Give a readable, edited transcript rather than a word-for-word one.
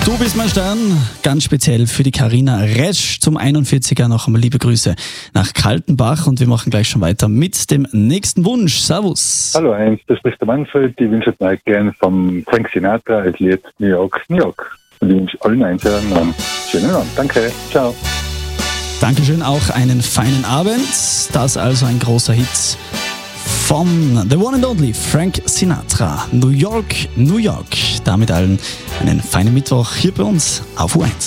Du bist mein Stern, ganz speziell für die Carina Resch zum 41er. Noch einmal liebe Grüße nach Kaltenbach und wir machen gleich schon weiter mit dem nächsten Wunsch. Servus. Hallo Heinz, das spricht der Manfred. Ich wünsche mir gern vom Frank Sinatra das Lied New York, New York. Und ich wünsche allen Einsehern einen schönen Abend. Danke, ciao. Dankeschön, auch einen feinen Abend. Das also ein großer Hit von The One and Only Frank Sinatra. New York, New York. Damit allen einen feinen Mittwoch hier bei uns auf U1.